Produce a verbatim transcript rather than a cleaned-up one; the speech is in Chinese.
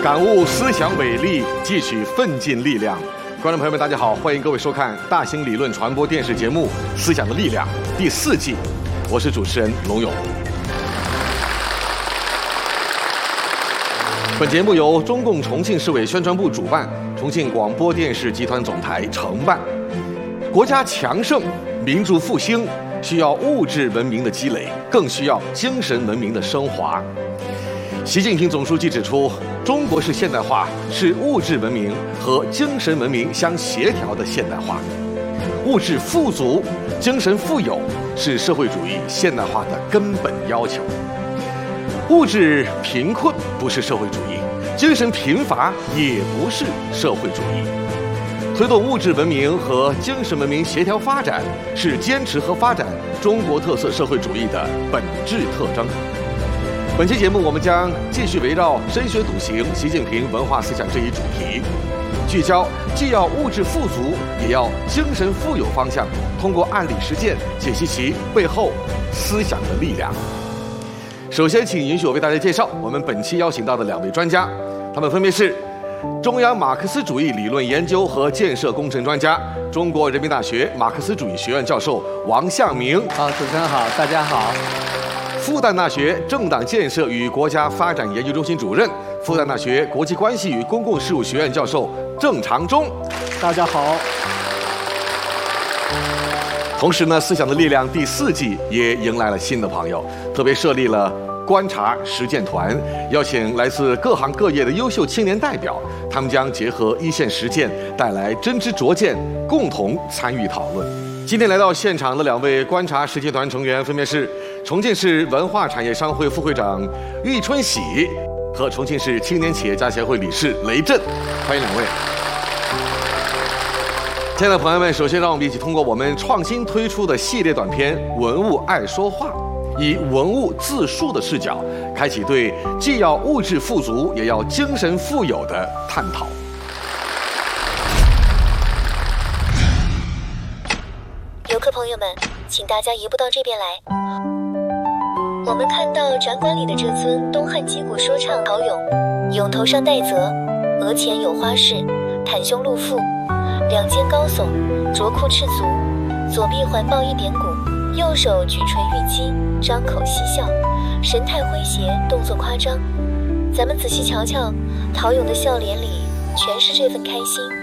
感悟思想伟力，汲取奋进力量。观众朋友们，大家好，欢迎各位收看大型理论传播电视节目《思想的力量》第四季，我是主持人龙勇。本节目由中共重庆市委宣传部主办，重庆广播电视集团总台承办。国家强盛、民族复兴，需要物质文明的积累，更需要精神文明的升华。习近平总书记指出，中国式现代化是物质文明和精神文明相协调的现代化。物质富足、精神富有是社会主义现代化的根本要求。物质贫困不是社会主义，精神贫乏也不是社会主义。推动物质文明和精神文明协调发展，是坚持和发展中国特色社会主义的本质特征。本期节目，我们将继续围绕深学笃行、习近平文化思想这一主题，聚焦既要物质富足，也要精神富有方向，通过案例实践解析其背后思想的力量。首先，请允许我为大家介绍我们本期邀请到的两位专家，他们分别是中央马克思主义理论研究和建设工程专家、中国人民大学马克思主义学院教授王向明。 好，主持人好，大家好。 复旦大学政党建设与国家发展研究中心主任、复旦大学国际关系与公共事务学院教授郑长忠。 大家好。 同时呢，思想的力量第四季也迎来了新的朋友，特别设立了观察实践团，邀请来自各行各业的优秀青年代表，他们将结合一线实践，带来真知灼见，共同参与讨论。今天来到现场的两位观察实践团成员分别是重庆市文化产业商会副会长郁春喜和重庆市青年企业家协会理事雷震，欢迎两位。亲爱的朋友们，首先让我们一起通过我们创新推出的系列短片《文物爱说话》，以文物自述的视角，开启对既要物质富足，也要精神富有的探讨。 游客朋友们，请大家移步到这边来。我们看到展馆里的这尊东汉击鼓说唱陶俑，俑头上戴责，额前有花饰，袒胸露腹，两肩高耸，着裤赤足，左臂环抱一点鼓，右手举唇玉肌，张口嬉笑，神态诙谐，动作夸张。咱们仔细瞧瞧，陶俑的笑脸里全是这份开心。